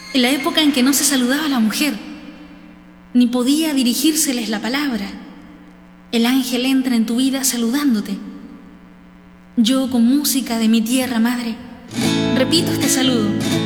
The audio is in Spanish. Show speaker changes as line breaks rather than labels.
en la época en que no se saludaba a la mujer, ni podía dirigírseles la palabra. El ángel entra en tu vida saludándote. Yo, con música de mi tierra madre, repito este saludo.